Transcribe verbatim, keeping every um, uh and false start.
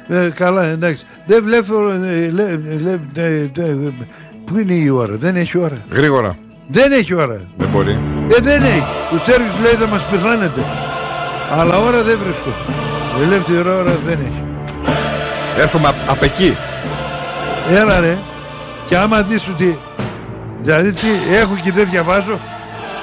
Ε, καλά, εντάξει. Δεν βλέπω. Ε, λέ, λέ, ε, ε, πού είναι η ώρα, δεν έχει ώρα. Γρήγορα. Δεν έχει ώρα. Δεν μπορεί. Ε, δεν έχει. Ο Στέργιος λέει θα μας πεθάνετε. Αλλά ώρα δεν βρίσκω. Ελεύθερη ώρα δεν έχει. Έρχομαι απ' απ' εκεί. Έλα ρε. Και άμα δεις ότι. Δηλαδή τι έχω και δεν διαβάζω.